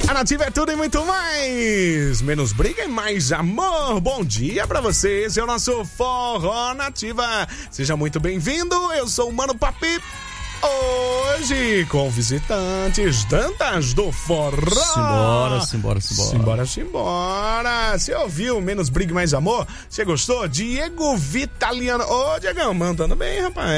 A Nativa é tudo e muito mais. Menos briga e mais amor. Bom dia pra você. Esse é o nosso Forró Nativa. Seja muito bem-vindo. Eu sou o Mano Papi. Hoje, com visitantes Dantas do Forró. Simbora. Você ouviu Menos Briga e Mais Amor? Você gostou? Diego Vitaliano. Ô, Diegão, mandando bem, rapaz.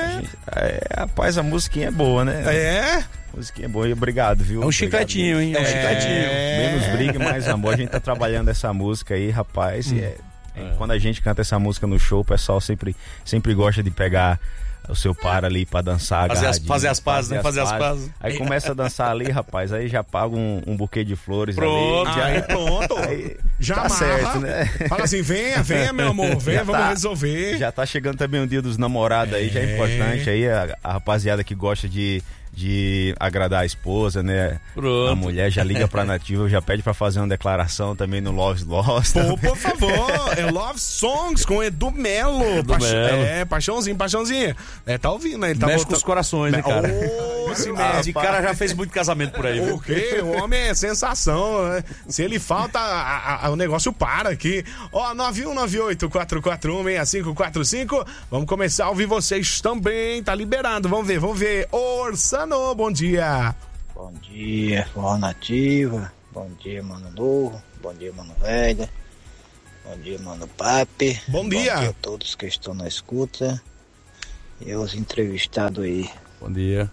Rapaz, a musiquinha é boa, né? É? Musiquinha é boa e obrigado, viu? É um chicletinho, hein? É um chicletinho. Menos Briga e Mais Amor. A gente tá trabalhando essa música aí, rapaz. Quando a gente canta essa música no show, o pessoal sempre gosta de pegar o seu par ali pra dançar, fazer as pazes, né? Fazer as pazes. Aí começa a dançar ali, rapaz, aí já paga um buquê de flores pronto. ali. Pronto. Aí já tá amarra, certo, né? Fala assim, venha, meu amor, venha, vamos resolver. Já tá chegando também o dia dos namorados aí, já é importante aí, a rapaziada que gosta de agradar a esposa, né? Pronto. A mulher já liga pra Nativa, já pede pra fazer uma declaração também no Love Lost. Pô, por favor, é Love Songs com Edu Melo. Paixãozinho. Tá ouvindo, né? Ele tá mexe com os corações, né, cara? Esse cara já fez muito casamento por aí, viu? O quê? O homem é sensação, né? Se ele falta, o negócio para aqui. Ó, 9198-441-6545. Vamos começar a ouvir vocês também, tá liberado. Vamos ver. Orsano, bom dia. Bom dia, Forró Nativa. Bom dia, Mano Novo. Bom dia, Mano Velho. Bom dia, Mano Papi. Bom dia a todos que estão na escuta. E os entrevistados aí. Bom dia.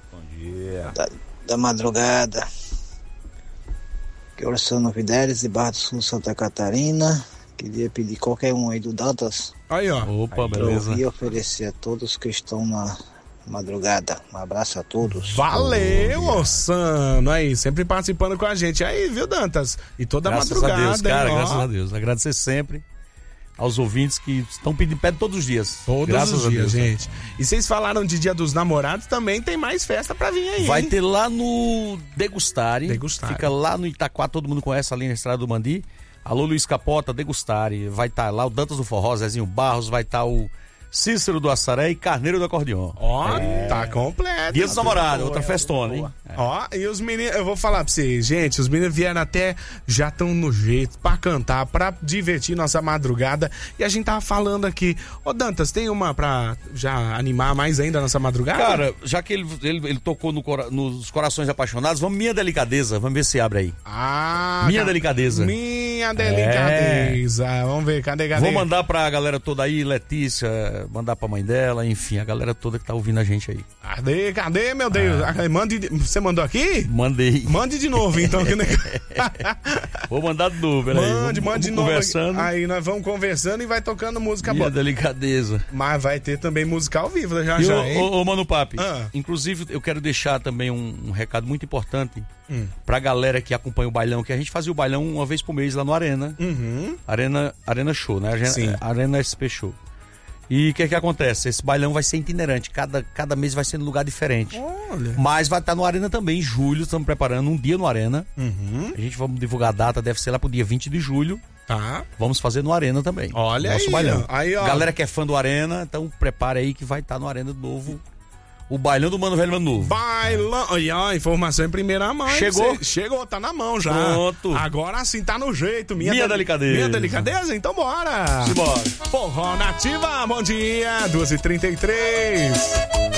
Da madrugada. Que é Orsano Videres de Barra do Sul, Santa Catarina. Queria pedir qualquer um aí do Dantas. Aí, ó. Opa, beleza. E oferecer a todos que estão na madrugada. Um abraço a todos. Valeu, Orsano. Aí, sempre participando com a gente. Aí, viu, Dantas? E toda madrugada. Graças a Deus, cara, hein, graças a Deus. Agradecer pedem aos ouvintes que estão pedindo todos os dias. Graças os a dias, gente. E vocês falaram de Dia dos Namorados, também tem mais festa pra vir aí. Vai ter lá no Degustare. Degustare. Fica lá no Itaquá, todo mundo conhece ali na Estrada do Mandi. Alô, Luiz Capota, Degustare. Vai estar lá o Dantas do Forró, Zezinho Barros, vai estar o Cícero do Assaré e Carneiro do Acordeon. Ó, tá completo. Dia dos Namorados, outra festona, hein? Ó, e os meninos, eu vou falar pra vocês, gente, os meninos vieram até, já estão no jeito pra cantar, pra divertir nossa madrugada. E a gente tava falando aqui, ô Dantas, tem uma pra já animar mais ainda a nossa madrugada? Cara, já que ele tocou nos Corações Apaixonados, vamos Minha Delicadeza, vamos ver se abre aí. Minha Delicadeza. Minha Delicadeza. Vamos ver, cadê? Vou mandar pra galera toda aí, Letícia, mandar pra mãe dela, enfim, a galera toda que tá ouvindo a gente aí. Cadê, meu Deus? Você mandou aqui? Mandei. Mande de novo, então. Vou mandar de novo, peraí. Mande de novo. Conversando. Aí nós vamos conversando e vai tocando música boa. Delicadeza. Mas vai ter também música ao vivo já, hein? Ô, Mano Papi, inclusive eu quero deixar também um recado muito importante pra galera que acompanha o bailão, que a gente fazia o bailão uma vez por mês lá no Arena. Arena Show, né? Arena SP Show. E o que acontece? Esse bailão vai ser itinerante, cada mês vai ser num lugar diferente. Olha. Mas vai estar no Arena também, em julho, estamos preparando um dia no Arena. A gente vai divulgar a data, deve ser lá pro dia 20 de julho. Tá. Vamos fazer no Arena também. Olha nosso aí, bailão. Aí, ó. Galera que é fã do Arena, então prepare aí que vai estar no Arena de novo. O bailão do Mano Velho Mano Novo. Bailão. Olha, a informação em primeira mão. Chegou? Chegou, tá na mão já. Pronto. Agora sim, tá no jeito. Minha Delicadeza. Minha Delicadeza? Então bora. Simbora. Forró Nativa, bom dia. 2h33.